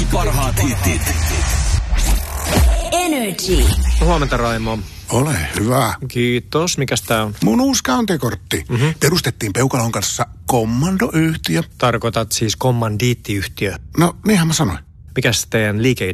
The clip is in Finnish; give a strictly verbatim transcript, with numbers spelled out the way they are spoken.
parhaat hitit. Energy. Huomenta, Raimo. Ole hyvä. Kiitos. Mikäs tää on? Mun uusi kantekortti. Mm-hmm. Perustettiin Peukalon kanssa kommandoyhtiö. Tarkoitat siis kommandiittiyhtiö. No, niinhän mä sanoin. Mikäs teidän liikeidea